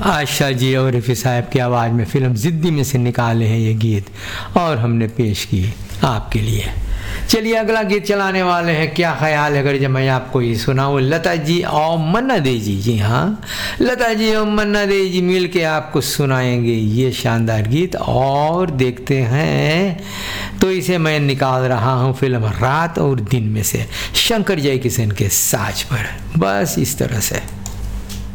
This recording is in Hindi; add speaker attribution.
Speaker 1: आशा जी और रफ़ी साहब की आवाज़ में फिल्म ज़िद्दी में से निकाले हैं ये गीत और हमने पेश किए आपके लिए। चलिए अगला गीत चलाने वाले हैं, क्या ख्याल है अगर जब मैं आपको ये सुनाऊँ। लता जी और मन्ना दे जी, जी हाँ, लता जी और मन्ना दे जी मिल के आपको सुनाएंगे ये शानदार गीत। और देखते हैं तो इसे मैं निकाल रहा हूँ फिल्म रात और दिन में से, शंकर जयकिशन के साज पर, बस इस तरह से।